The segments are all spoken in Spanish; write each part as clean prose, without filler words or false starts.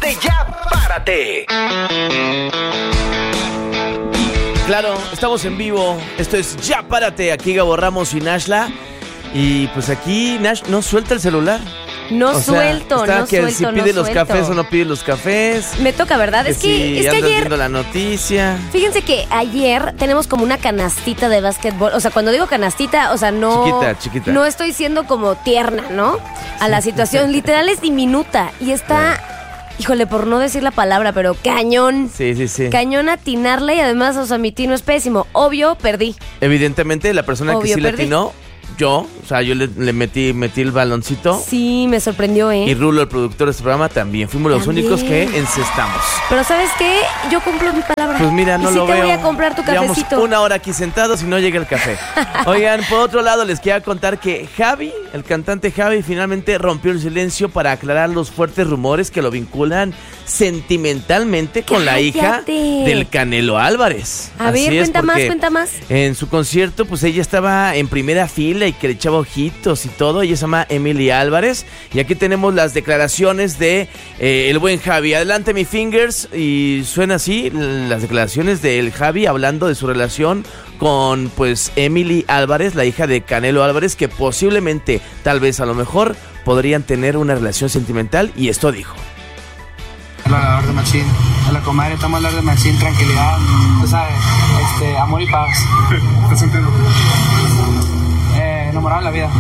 de Ya Párate. Claro, estamos en vivo. Esto es Ya Párate. Aquí Gabo Ramos y Nashla. Y pues aquí Nash no suelta el celular. No suelto. Si pide los cafés o no pide los cafés. Me toca, ¿verdad? Es que andas ayer viendo la noticia. Fíjense que ayer tenemos como una canastita de básquetbol. O sea, cuando digo canastita, o sea, no... Chiquita. No estoy siendo como tierna, ¿no? A la situación. Literal es diminuta. Y está... Híjole, por no decir la palabra, pero cañón. Sí. Cañón atinarle y además, o sea, mi tino es pésimo. Obvio, perdí. Evidentemente, la persona que sí le atinó, yo le metí el baloncito. Sí, me sorprendió, Y Rulo, el productor de este programa, también. Fuimos los únicos que encestamos. Pero ¿sabes qué? Yo cumplo mi palabra. Pues mira, no lo veo. Te voy a comprar tu cafecito. Llevamos 1 hora aquí sentados y no llega el café. Oigan, por otro lado, les quería contar que Javi, el cantante Javi, finalmente rompió el silencio para aclarar los fuertes rumores que lo vinculan sentimentalmente con la hija del Canelo Álvarez. A ver, cuenta más. En su concierto, pues ella estaba en primera fila y que le echaba ojitos y todo. Ella se llama Emily Álvarez. Y aquí tenemos las declaraciones de el buen Javi. Adelante, mi fingers. Y suena así las declaraciones del Javi hablando de su relación con, pues, Emily Álvarez, la hija de Canelo Álvarez, que posiblemente, tal vez, a lo mejor, podrían tener una relación sentimental. Y esto dijo. Hablar de machín, a la comadre, estamos hablando de machín, tranquilidad, tú sabes, amor y paz. ¿Estás entero? Enamorado de la vida.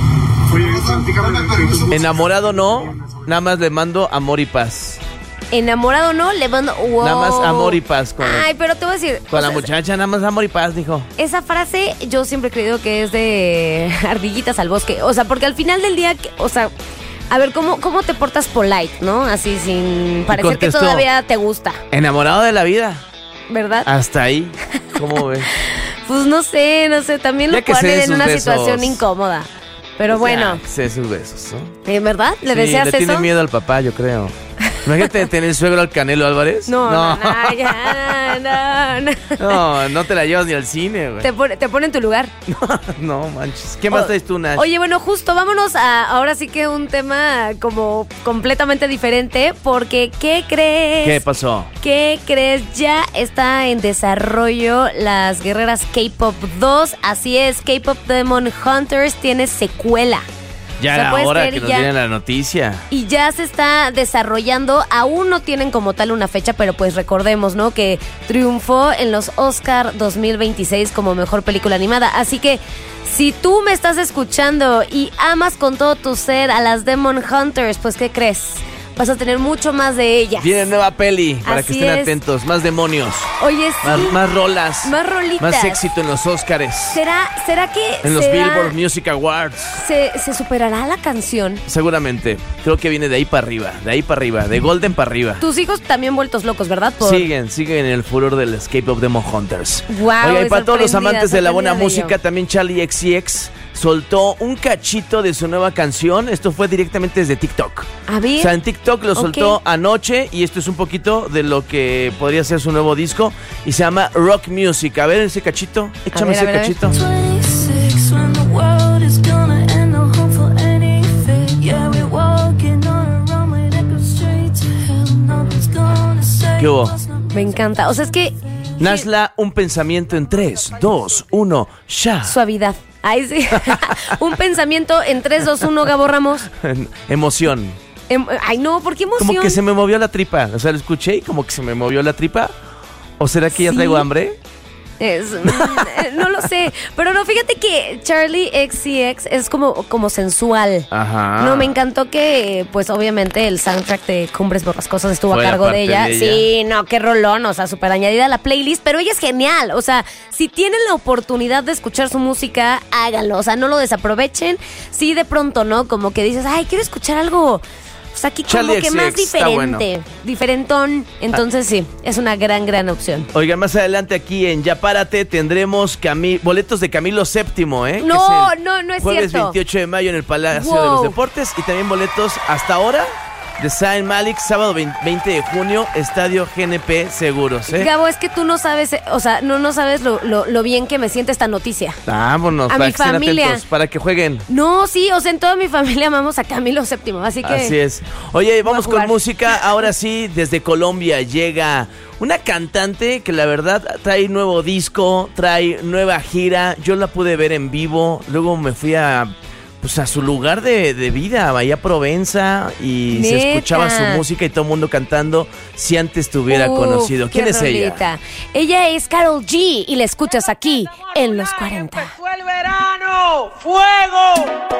Enamorado no, nada más le mando amor y paz. Enamorado no, le mando... Wow. Nada más amor y paz. Ay, pero te voy a decir... Con la muchacha, nada más amor y paz, dijo. Esa frase yo siempre he creído que es de ardillitas al bosque. O sea, porque al final del día, o sea... A ver, ¿cómo te portas polite, no? Así sin parecer contestó, que todavía te gusta. Enamorado de la vida. ¿Verdad? Hasta ahí. ¿Cómo ves? Pues no sé. También lo ponen en una situación incómoda. Pero pues bueno. Ya, sé sus besos, ¿no? ¿Verdad? ¿Le deseas eso? Le tiene miedo al papá, yo creo. Imagínate tener suegro al Canelo Álvarez. No, no te la llevas ni al cine, güey. Te pone en tu lugar. No manches. ¿Qué más traes tú, Nash? Oye, bueno, justo vámonos a ahora sí que un tema como completamente diferente, porque ¿qué crees? ¿Qué pasó? ¿Qué crees? Ya está en desarrollo las Guerreras K-Pop 2. Así es, K-Pop Demon Hunters tiene secuela. Ya era hora que nos dieran la noticia. Y ya se está desarrollando. Aún no tienen como tal una fecha, pero pues recordemos, ¿no? Que triunfó en los Oscar 2026 como mejor película animada. Así que si tú me estás escuchando y amas con todo tu ser a las Demon Hunters, pues ¿qué crees? Vas a tener mucho más de ellas. Viene nueva peli, para que estén atentos. Más demonios. Oye, sí. Más rolas. Más rolitas. Más éxito en los Oscars. ¿Será que en los Billboard Music Awards. ¿Se superará la canción? Seguramente. Creo que viene de ahí para arriba. De Golden para arriba. Tus hijos también vueltos locos, ¿verdad? Siguen en el furor del Escape of Demon Hunters. Wow. Oiga, y para todos los amantes de la buena música, también Charlie XCX soltó un cachito de su nueva canción. Esto fue directamente desde TikTok. A ver. O sea, en TikTok lo soltó anoche y esto es un poquito de lo que podría ser su nuevo disco y se llama Rock Music. A ver ese cachito, échame ese cachito. ¿Qué hubo? Me encanta, o sea, es que... Nashla, un pensamiento en 3, 2, 1, ya. Suavidad. Ay, sí. Un pensamiento en 3, 2, 1, Gabo Ramos. Emoción. Ay, no, ¿por qué emoción? Como que se me movió la tripa. O sea, lo escuché y como que se me movió la tripa. ¿O será que ya traigo hambre? No lo sé. Pero no, fíjate que Charlie XCX es como sensual. Ajá. No, me encantó que, pues obviamente, el soundtrack de Cumbres Borrascosas estuvo a cargo de ella. Sí, no, qué rolón, o sea, súper añadida a la playlist. Pero ella es genial. O sea, si tienen la oportunidad de escuchar su música, háganlo. O sea, no lo desaprovechen. Sí, de pronto, ¿no? Como que dices, ay, quiero escuchar algo... O sea, aquí Charlie como que XX, más diferente, bueno. Diferentón. Entonces sí, es una gran opción. Oigan, más adelante aquí en Ya Párate tendremos boletos de Camilo VII, ¿eh? No es jueves cierto. 28 de mayo en el Palacio de los Deportes. Y también boletos hasta ahora de Zayn Malik, sábado 20 de junio, Estadio GNP Seguros, ¿eh? Gabo, es que tú no sabes, o sea, no sabes lo bien que me siente esta noticia. Vámonos, A para mi que estén familia. atentos, para que jueguen. No, sí, o sea, en toda mi familia amamos a Camilo VII, así que... Así es. Oye, vamos Voy a jugar. con música. Ahora sí, desde Colombia llega una cantante que la verdad trae nuevo disco, trae nueva gira. Yo la pude ver en vivo, luego me fui a su lugar de vida, allá a Provenza, y ¿Neta? se escuchaba su música y todo el mundo cantando si antes te hubiera conocido. ¿Quién qué es ella? rolita. Ella es Karol G y la escuchas aquí en Los 40. ¡Empezó el verano! ¡Fuego!